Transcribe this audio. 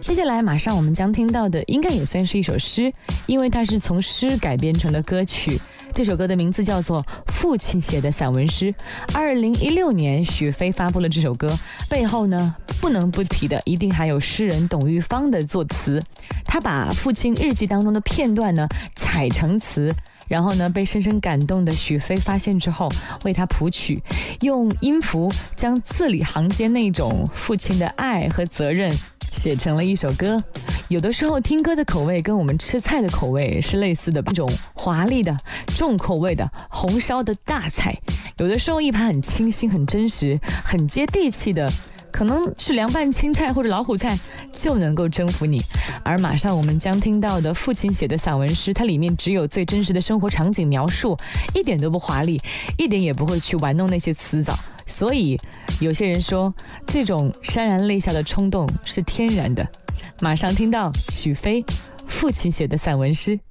接下来马上我们将听到的应该也算是一首诗，因为它是从诗改编成的歌曲。这首歌的名字叫做《父亲写的散文诗》。2016年许飞发布了这首歌，背后呢不能不提的一定还有诗人董玉芳的作词。他把父亲日记当中的片段呢采成词，然后呢被深深感动的许飞发现之后，为他谱曲，用音符将字里行间那种父亲的爱和责任写成了一首歌。有的时候听歌的口味跟我们吃菜的口味是类似的，一种华丽的重口味的红烧的大菜，有的时候一盘很清新很真实很接地气的，可能是凉拌青菜或者老虎菜就能够征服你。而马上我们将听到的父亲写的散文诗，它里面只有最真实的生活场景描述，一点都不华丽，一点也不会去玩弄那些词藻。所以有些人说这种潸然泪下的冲动是天然的。马上听到许飞父亲写的散文诗。